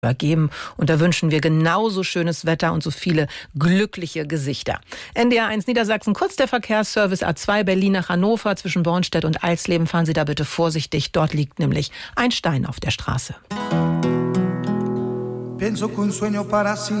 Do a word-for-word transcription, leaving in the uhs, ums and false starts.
übergeben. Und da wünschen wir genauso schönes Wetter und so viele glückliche Gesichter. N D R eins Niedersachsen, kurz der Verkehrsservice A zwei Berlin nach Hannover zwischen Bornstedt und Eisleben. Fahren Sie da bitte vorsichtig. Dort liegt nämlich ein Stein auf der Straße. Penso che un sogno para